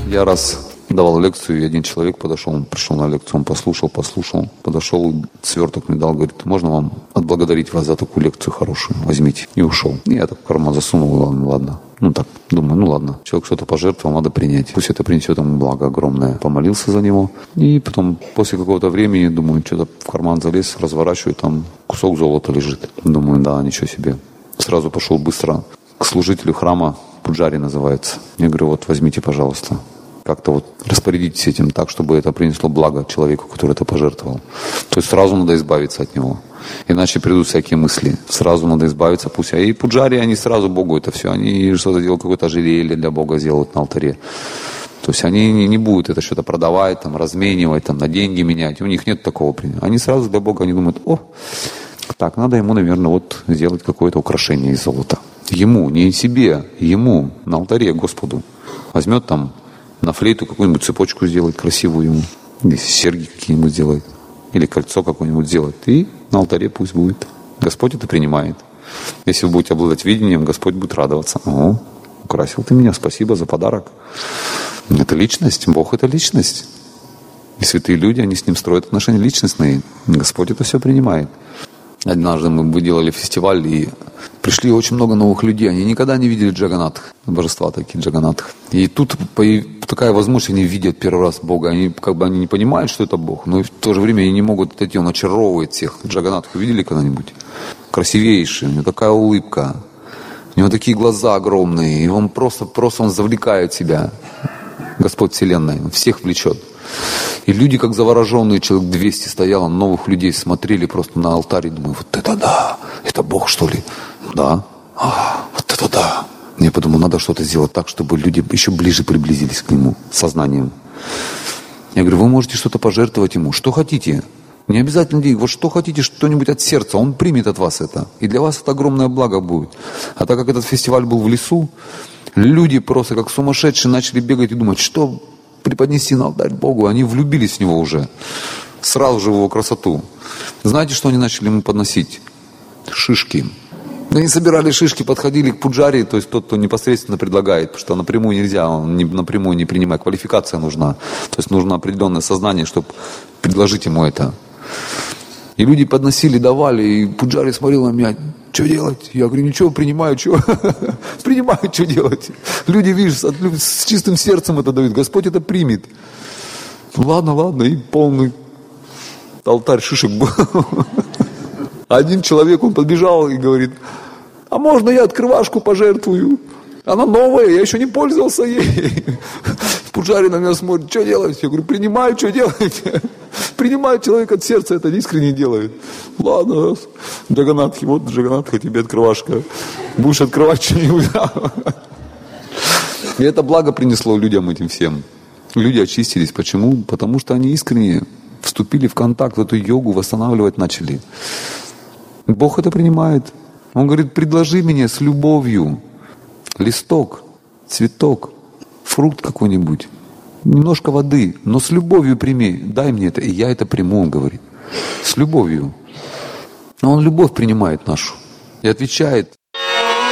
Я раз давал лекцию, и один человек подошел, он пришел на лекцию, он послушал, подошел, сверток мне дал, говорит: можно вам отблагодарить вас за такую лекцию хорошую, возьмите. И ушел. И я так в карман засунул, ладно. Так, думаю, ладно, человек что-то пожертвовал, надо принять. Пусть это принесет ему благо огромное. Помолился за него. И потом, после какого-то времени, думаю, что-то в карман залез, разворачиваю, там кусок золота лежит. Думаю, да, ничего себе. Сразу пошел быстро к служителю храма, Пуджари называется. Я говорю: вот возьмите, пожалуйста. Как-то вот распорядитесь этим так, чтобы это принесло благо человеку, который это пожертвовал. То есть сразу надо избавиться от него. Иначе придут всякие мысли. Сразу надо избавиться, пусть. И пуджари, они сразу Богу это все. Они что-то делают, какое-то ожерелье для Бога сделают на алтаре. То есть они не будут это что-то продавать, там, разменивать, там, на деньги менять. У них нет такого. Они сразу для Бога, они думают: так, надо ему, наверное, вот сделать какое-то украшение из золота. Ему, не себе, ему, на алтаре, Господу. Возьмет там на флейту какую-нибудь цепочку сделать красивую ему. Или серьги какие-нибудь сделает. Или кольцо какое-нибудь сделает. И на алтаре пусть будет. Господь это принимает. Если вы будете обладать видением, Господь будет радоваться. Украсил ты меня, спасибо за подарок. Это личность, Бог — это личность. И святые люди, они с Ним строят отношения личностные. Господь это все принимает. Однажды мы делали фестиваль, и пришли очень много новых людей. Они никогда не видели Джаганнатх, божества такие Джаганнатх. И тут такая возможность, они видят первый раз Бога. Они они не понимают, что это Бог, но и в то же время они не могут отойти. Он очаровывает всех. Джаганнатху видели когда-нибудь? Красивейший, у него такая улыбка, у него такие глаза огромные, и он просто он завлекает себя. Господь Вселенной, он всех влечет. И люди, как завороженные, человек 200 стояло, новых людей смотрели просто на алтарь и думаю: вот это да, это Бог, что ли? Да. Вот это да. Я подумал, надо что-то сделать так, чтобы люди еще ближе приблизились к Нему сознанием. Я говорю: вы можете что-то пожертвовать Ему, что хотите. Не обязательно деньги, вот что хотите, что-нибудь от сердца, Он примет от вас это. И для вас это огромное благо будет. А так как этот фестиваль был в лесу, люди просто как сумасшедшие начали бегать и думать, что преподнести на алтарь Богу. Они влюбились в Него уже. Сразу же в Его красоту. Знаете, что они начали Ему подносить? Шишки. Они собирали шишки, подходили к пуджари, то есть тот, кто непосредственно предлагает, потому что напрямую нельзя, он напрямую не принимает. Квалификация нужна. То есть нужно определенное сознание, чтобы предложить ему это. И люди подносили, давали, и пуджари смотрел на меня: что делать? Я говорю: ничего, принимаю, что? Принимаю, что делать? Люди, видишь, с чистым сердцем это дают. Господь это примет. Ладно, и полный алтарь шишек был. Один человек, он подбежал и говорит: а можно я открывашку пожертвую? Она новая, я еще не пользовался ей. Пуджари на меня смотрит: что делать? Я говорю: принимаю, что делать? Принимает человек от сердца, это искренне делает. Ладно, Джаганнатхи, вот Джаганнатха, тебе открывашка. Будешь открывать что-нибудь. И это благо принесло людям этим всем. Люди очистились. Почему? Потому что они искренне вступили в контакт, в эту йогу, восстанавливать начали. Бог это принимает. Он говорит: предложи мне с любовью листок, цветок, фрукт какой-нибудь. Немножко воды, но с любовью прими, дай мне это, и я это приму, он говорит. С любовью. Но он любовь принимает нашу и отвечает